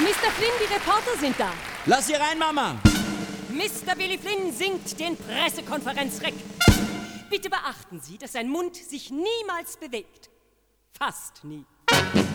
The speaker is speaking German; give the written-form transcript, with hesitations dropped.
Mr. Flynn, die Reporter sind da. Lass sie rein, Mama. Mr. Billy Flynn singt den Pressekonferenzreck. Bitte beachten Sie, dass sein Mund sich niemals bewegt. Fast nie.